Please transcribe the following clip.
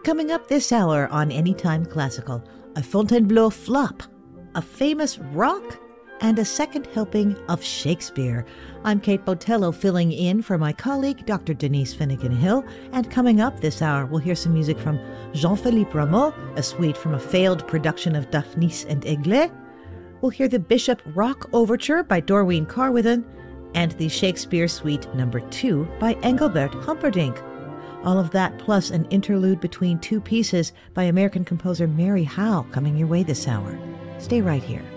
Coming up this hour on Anytime Classical, a Fontainebleau flop, a famous rock, and a second helping of Shakespeare. I'm Kate Botello, filling in for my colleague, Dr. Denise Finnegan-Hill, and coming up this hour, we'll hear some music from Jean-Philippe Rameau, a suite from a failed production of Daphnis and Eglet. We'll hear the Bishop Rock Overture by Dorween Carwithen, and the Shakespeare Suite No. 2 by Engelbert Humperdinck. All of that plus an interlude between two pieces by American composer Mary Howe coming your way this hour. Stay right here.